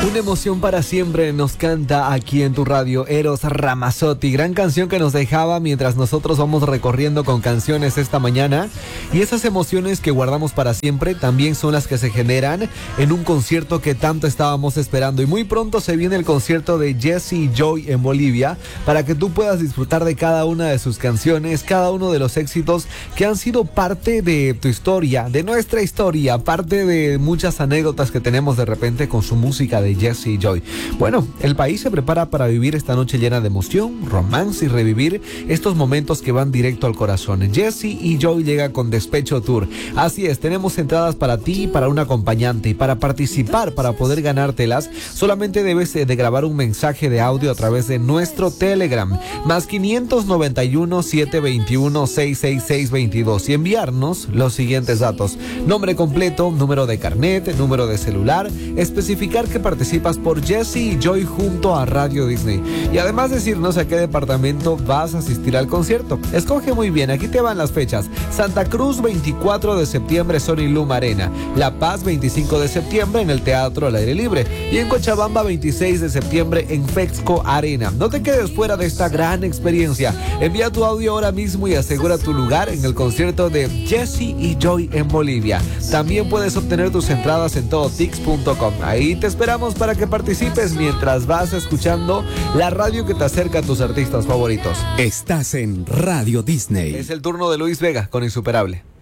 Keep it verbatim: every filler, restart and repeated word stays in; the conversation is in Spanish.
Una emoción para siempre nos canta aquí en tu radio Eros Ramazzotti, gran canción que nos dejaba mientras nosotros vamos recorriendo con canciones esta mañana, y esas emociones que guardamos para siempre también son las que se generan en un concierto que tanto estábamos esperando, y muy pronto se viene el concierto de Jesse y Joy en Bolivia para que tú puedas disfrutar de cada una de sus canciones, cada uno de los éxitos que han sido parte de tu historia, de nuestra historia, parte de muchas anécdotas que tenemos de repente con su música de Jesse y Joy. Bueno, el país se prepara para vivir esta noche llena de emoción, romance y revivir estos momentos que van directo al corazón. Jesse y Joy llega con Despecho Tour. Así es, tenemos entradas para ti y para un acompañante, y para participar, para poder ganártelas, solamente debes de grabar un mensaje de audio a través de nuestro Telegram, más quinientos noventa y uno, setecientos veintiuno, seiscientos sesenta y seis veintidós, y enviarnos los siguientes datos: nombre completo, número de carnet, número de celular, especificar que participas por Jesse y Joy junto a Radio Disney, y además decirnos a qué departamento vas a asistir al concierto. Escoge muy bien, aquí te van las fechas: Santa Cruz, veinticuatro de septiembre, Sony Luma Arena; La Paz, veinticinco de septiembre, en el Teatro al Aire Libre; y en Cochabamba, veintiséis de septiembre, en Fexco Arena. No te quedes fuera de esta gran experiencia. Envía tu audio ahora mismo y asegura tu lugar en el concierto de Jesse y Joy en Bolivia. También puedes obtener tus entradas en todotix punto com. Ahí te esperamos para que participes mientras vas escuchando la radio que te acerca a tus artistas favoritos. Estás en Radio Disney. Es el turno de Luis Vega con Insuperable.